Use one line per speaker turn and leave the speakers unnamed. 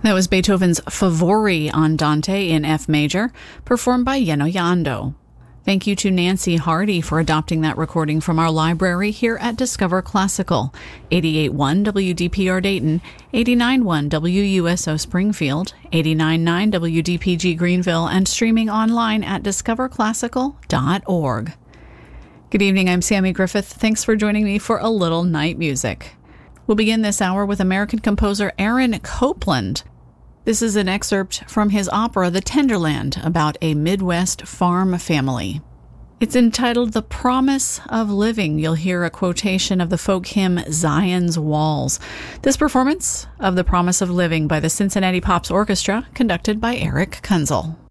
That was Beethoven's Favori Andante in F major, performed by Jenno Jando. Thank you to Nancy Hardy for adopting that recording from our library here at Discover Classical, 88.1 WDPR Dayton, 89.1 WUSO Springfield, 89.9 WDPG Greenville, and streaming online at discoverclassical.org. Good evening, I'm Sammy Griffith. Thanks for joining me for a little night music. We'll begin this hour with American composer Aaron Copland. This is an excerpt from his opera The Tenderland, about a Midwest farm family. It's entitled The Promise of Living. You'll hear a quotation of the folk hymn Zion's Walls. This performance of The Promise of Living by the Cincinnati Pops Orchestra, conducted by Eric Kunzel.